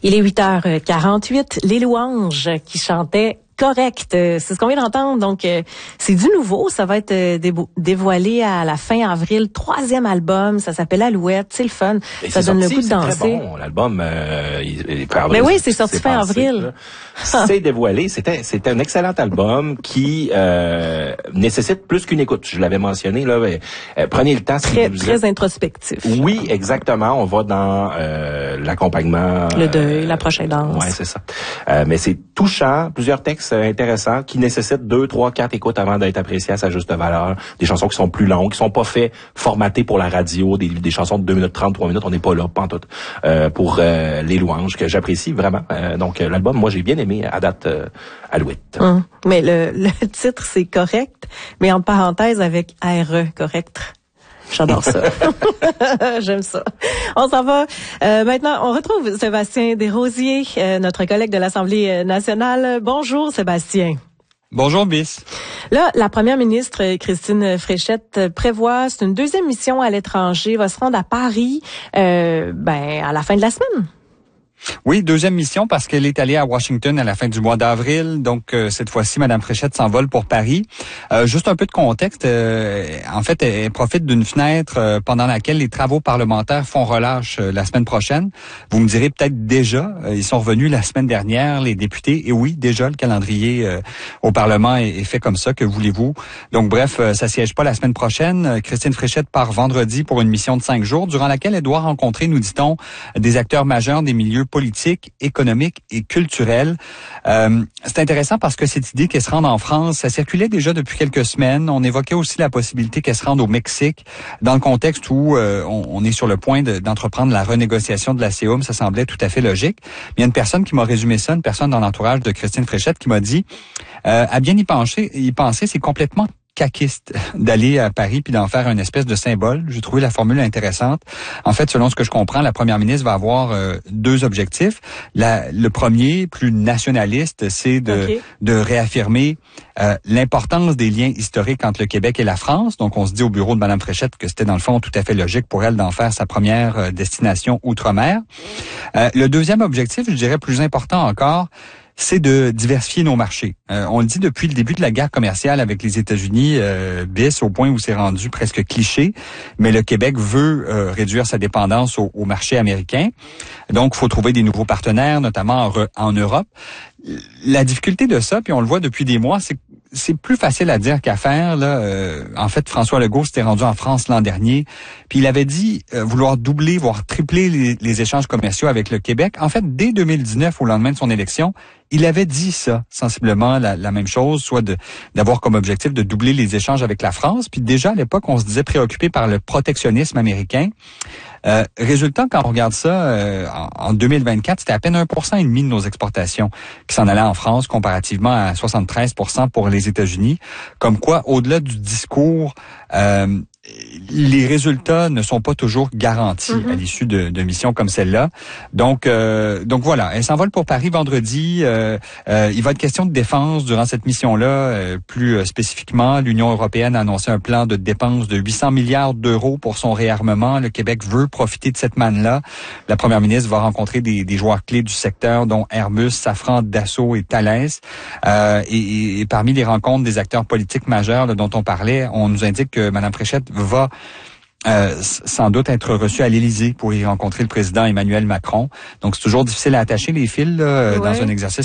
Il est 8h48. Les Louanges qui chantaient Correct. C'est ce qu'on vient d'entendre. Donc, c'est du nouveau. Ça va être dévoilé à la fin avril. 3e album. Ça s'appelle Alouette. C'est le fun. Et ça donne le goût de danser. C'est très bon. L'album, mais oui, c'est sorti fin avril. C'est dévoilé. C'était un excellent album qui nécessite plus qu'une écoute. Je l'avais mentionné là. Prenez le temps. Très introspectif. Oui, exactement. On va dans l'accompagnement. Le deuil, la prochaine danse. Ouais, c'est ça. Mais c'est touchant. Plusieurs textes intéressants qui nécessitent 2, 3, 4 écoutes avant d'être appréciés à sa juste valeur. Des chansons qui sont plus longues, qui sont pas faites formatées pour la radio, des chansons de 2 minutes 30, 3 minutes. On n'est pas là, pantoute, pour les louanges que j'apprécie vraiment. Donc l'album, moi j'ai bien aimé à date Alouette. Mais le titre c'est correct, mais en parenthèse avec RE, correct. J'adore ça. J'aime ça. On s'en va. Maintenant, on retrouve Sébastien Desrosiers, notre collègue de l'Assemblée nationale. Bonjour, Sébastien. Bonjour, Bis. Là, la première ministre, Christine Fréchette, prévoit, c'est une 2e mission à l'étranger, va se rendre à Paris, à la fin de la semaine. Oui, 2e mission parce qu'elle est allée à Washington à la fin du mois d'avril. Donc, cette fois-ci, Mme Fréchette s'envole pour Paris. Juste un peu de contexte. En fait, elle profite d'une fenêtre pendant laquelle les travaux parlementaires font relâche la semaine prochaine. Vous me direz peut-être déjà, ils sont revenus la semaine dernière, les députés. Et oui, déjà, le calendrier au Parlement est fait comme ça. Que voulez-vous? Donc, bref, ça siège pas la semaine prochaine. Christine Fréchette part vendredi pour une mission de 5 jours, durant laquelle elle doit rencontrer, nous dit-on, des acteurs majeurs des milieux politique, économique et culturel. C'est intéressant parce que cette idée qu'elle se rende en France, ça circulait déjà depuis quelques semaines. On évoquait aussi la possibilité qu'elle se rende au Mexique, dans le contexte où on est sur le point d'entreprendre la renégociation de la CEUM. Ça semblait tout à fait logique. Mais il y a une personne qui m'a résumé ça, une personne dans l'entourage de Christine Fréchette qui m'a dit, à bien y penser, c'est complètement caquiste d'aller à Paris puis d'en faire une espèce de symbole. J'ai trouvé la formule intéressante. En fait, selon ce que je comprends, la première ministre va avoir 2 objectifs. Le premier, plus nationaliste, c'est de réaffirmer l'importance des liens historiques entre le Québec et la France. Donc, on se dit au bureau de Mme Fréchette que c'était dans le fond tout à fait logique pour elle d'en faire sa première destination outre-mer. Le deuxième objectif, je dirais plus important encore, c'est de diversifier nos marchés. On le dit depuis le début de la guerre commerciale avec les États-Unis, bis au point où c'est rendu presque cliché, mais le Québec veut réduire sa dépendance au marché américain. Donc, il faut trouver des nouveaux partenaires, notamment en Europe. La difficulté de ça, puis on le voit depuis des mois, c'est plus facile à dire qu'à faire. Là, en fait, François Legault s'était rendu en France l'an dernier, puis il avait dit vouloir doubler, voire tripler les échanges commerciaux avec le Québec. En fait, dès 2019, au lendemain de son élection, il avait dit ça, sensiblement la même chose, soit d'avoir comme objectif de doubler les échanges avec la France. Puis déjà, à l'époque, on se disait préoccupé par le protectionnisme américain. Résultat, quand on regarde ça, en 2024, c'était à peine 1,5% de nos exportations qui s'en allaient en France, comparativement à 73% pour les États-Unis. Comme quoi, au-delà du discours, les résultats ne sont pas toujours garantis à l'issue de missions comme celle-là. Donc voilà, elle s'envole pour Paris vendredi. Il va être question de défense durant cette mission-là. Plus spécifiquement, l'Union européenne a annoncé un plan de dépenses de 800 milliards d'euros pour son réarmement. Le Québec veut profiter de cette manne-là. La première ministre va rencontrer des joueurs clés du secteur, dont Airbus, Safran, Dassault et Thales. Et parmi les rencontres des acteurs politiques majeurs dont on parlait, on nous indique que Mme Fréchette va sans doute être reçue à l'Élysée pour y rencontrer le président Emmanuel Macron. Donc, c'est toujours difficile à attacher les fils dans un exercice